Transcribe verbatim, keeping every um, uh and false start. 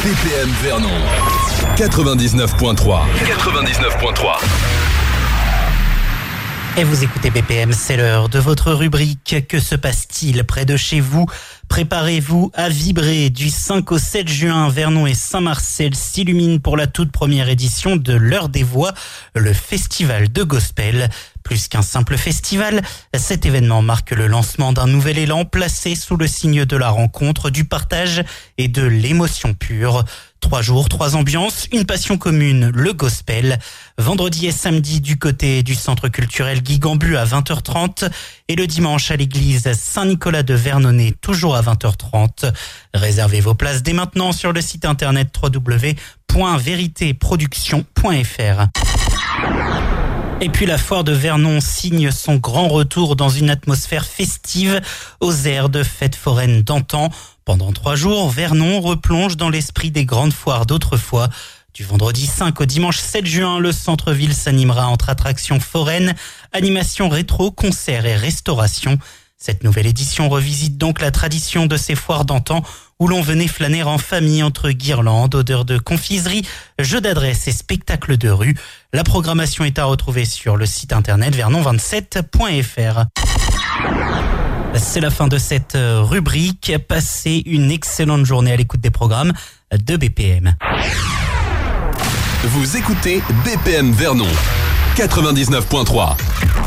P M Vernon quatre-vingt-dix-neuf point trois. quatre-vingt-dix-neuf point trois. Et vous écoutez B P M, c'est l'heure de votre rubrique. Que se passe-t-il près de chez vous ? Préparez-vous à vibrer. Du cinq au sept juin, Vernon et Saint-Marcel s'illuminent pour la toute première édition de l'Heure des Voix, le festival de gospel. Plus qu'un simple festival, cet événement marque le lancement d'un nouvel élan placé sous le signe de la rencontre, du partage et de l'émotion pure. Trois jours, trois ambiances, une passion commune, le gospel. Vendredi et samedi du côté du centre culturel Guy Gambu à vingt heures trente et le dimanche à l'église Saint-Nicolas de Vernonnet, toujours à vingt heures trente. Réservez vos places dès maintenant sur le site internet w w w point vérité production point f r. Et puis la foire de Vernon signe son grand retour dans une atmosphère festive aux airs de fêtes foraines d'antan. Pendant trois jours, Vernon replonge dans l'esprit des grandes foires d'autrefois. Du vendredi cinq au dimanche sept juin, le centre-ville s'animera entre attractions foraines, animations rétro, concerts et restauration. Cette nouvelle édition revisite donc la tradition de ces foires d'antan où l'on venait flâner en famille entre guirlandes, odeurs de confiserie, jeux d'adresse et spectacles de rue. La programmation est à retrouver sur le site internet vernon vingt-sept point f r. C'est la fin de cette rubrique. Passez une excellente journée à l'écoute des programmes de B P M. Vous écoutez B P M Vernon quatre-vingt-dix-neuf point trois.